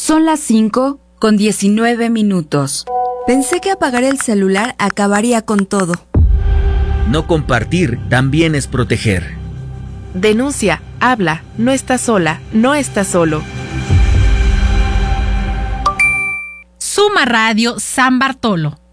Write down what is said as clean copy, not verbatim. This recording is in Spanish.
Son las 5:19. Pensé que apagar el celular acabaría con todo. No compartir también es proteger. Denuncia, habla, no estás sola, no estás solo. Suma Radio San Bartolo.